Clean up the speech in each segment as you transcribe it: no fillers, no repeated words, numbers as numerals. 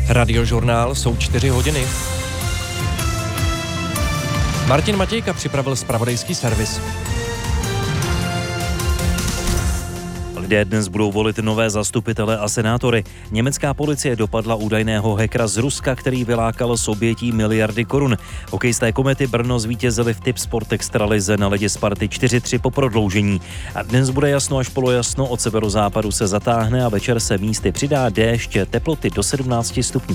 Radiožurnál, jsou 4 hodiny. Martin Matějka připravil zpravodajský servis. Lidé dnes budou volit nové zastupitele a senátory. Německá policie dopadla údajného hackera z Ruska, který vylákal z obětí miliardy korun. Hokejisté Komety Brno zvítězili v Tipsport extralize na ledě Sparty 4-3 po prodloužení. A dnes bude jasno až polojasno, od severozápadu se zatáhne a večer se místy přidá déšť, teploty do 17 stupňů.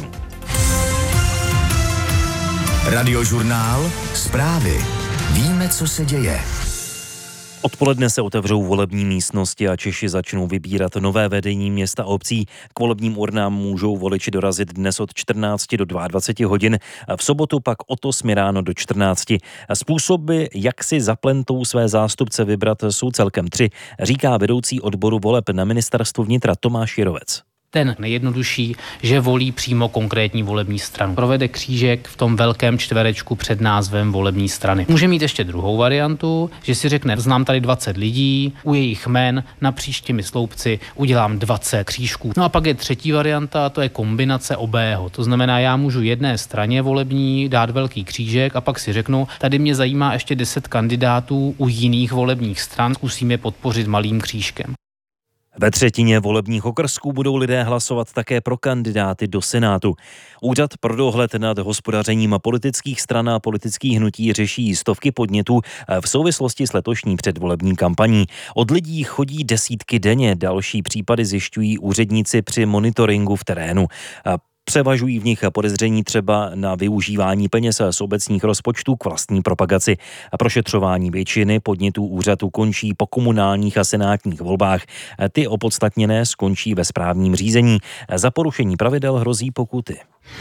Radiožurnál, zprávy. Víme, co se děje. Odpoledne se otevřou volební místnosti a Češi začnou vybírat nové vedení města a obcí. K volebním urnám můžou voliči dorazit dnes od 14 do 22 hodin, a v sobotu pak od 8 ráno do 14. Způsoby, jak si za plentou své zástupce vybrat, jsou celkem 3, říká vedoucí odboru voleb na ministerstvu vnitra Tomáš Jirovec. Ten nejjednodušší, že volí přímo konkrétní volební stranu. Provede křížek v tom velkém čtverečku před názvem volební strany. Může mít ještě druhou variantu, že si řekne, znám tady 20 lidí, u jejich jmen napříč těmi sloupci udělám 20 křížků. No a pak je třetí varianta, to je kombinace obého. To znamená, já můžu jedné straně volební dát velký křížek a pak si řeknu, tady mě zajímá ještě 10 kandidátů u jiných volebních stran, zkusím je podpořit malým křížkem. Ve třetině volebních okrsků budou lidé hlasovat také pro kandidáty do Senátu. Úřad pro dohled nad hospodařením politických stran a politických hnutí řeší stovky podnětů v souvislosti s letošní předvolební kampaní. Od lidí chodí desítky denně, další případy zjišťují úředníci při monitoringu v terénu. Převažují v nich podezření třeba na využívání peněz z obecních rozpočtů k vlastní propagaci. A prošetřování většiny podnětů úřadu končí po komunálních a senátních volbách. Ty opodstatněné skončí ve správním řízení. Za porušení pravidel hrozí pokuty.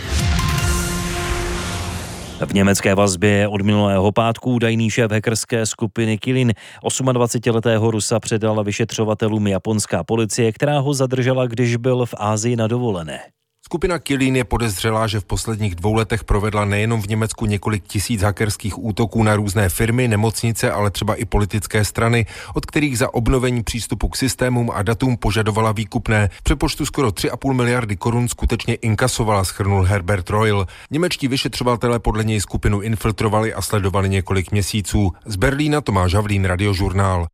V německé vazbě od minulého pátku údajný šéf hackerské skupiny Kilin 28letého Rusa předal vyšetřovatelům japonská policie, která ho zadržela, když byl v Asii na dovolené. Skupina Kilin je podezřelá, že v posledních 2 letech provedla nejenom v Německu několik tisíc hackerských útoků na různé firmy, nemocnice, ale třeba i politické strany, od kterých za obnovení přístupu k systémům a datům požadovala výkupné. V přepočtu skoro 3,5 miliardy korun skutečně inkasovala, shrnul Herbert Reul. Němečtí vyšetřovatelé podle něj skupinu infiltrovali a sledovali několik měsíců. Z Berlína Tomáš Havlín, Radiožurnál.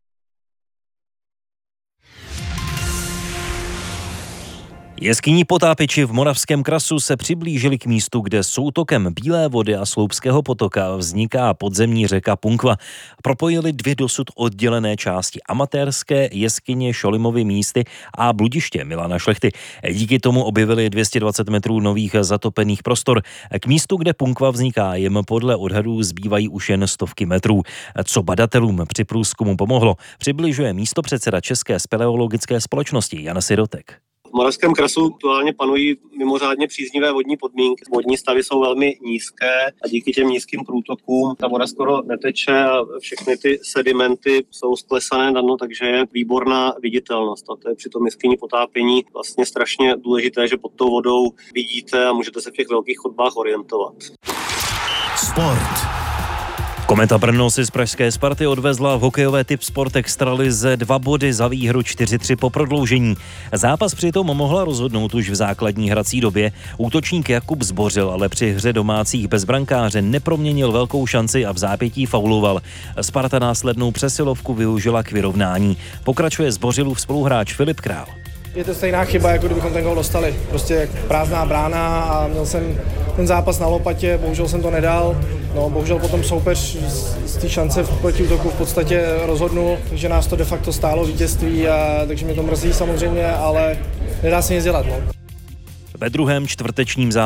Jeskyní potápěči v Moravském Krasu se přiblížili k místu, kde soutokem Bílé vody a Sloupského potoka vzniká podzemní řeka Punkva. Propojili 2 dosud oddělené části, amatérské jeskyně Šolimovy místy a bludiště Milana Šlechty. Díky tomu objevili 220 metrů nových zatopených prostor. K místu, kde Punkva vzniká, jim podle odhadů zbývají už jen stovky metrů. Co badatelům při průzkumu pomohlo, přibližuje místopředseda České speleologické společnosti Jan Sirotek. V Moravském Krasu aktuálně panují mimořádně příznivé vodní podmínky. Vodní stavy jsou velmi nízké a díky těm nízkým průtokům ta voda skoro neteče a všechny ty sedimenty jsou sklesané na dno, takže je výborná viditelnost. A to je při tom jeskyní potápění vlastně strašně důležité, že pod tou vodou vidíte a můžete se v těch velkých chodbách orientovat. Sport. Kometa Brno si z pražské Sparty odvezla v hokejové Tipsport extralize 2 body za výhru 4-3 po prodloužení. Zápas přitom mohla rozhodnout už v základní hrací době. Útočník Jakub Zbořil ale při hře domácích bez brankáře neproměnil velkou šanci a v zápětí fauloval. Sparta následnou přesilovku využila k vyrovnání. Pokračuje Zbořilův spoluhráč Filip Král. Je to stejná chyba, jako kdybychom ten gól dostali. Prostě prázdná brána a měl jsem ten zápas na lopatě, bohužel jsem to nedal. No, bohužel potom soupeř z té šance v protiútoku v podstatě rozhodnul, takže nás to de facto stálo vítězství, takže mě to mrzí samozřejmě, ale nedá se nic dělat. No. Ve druhém čtvrtečním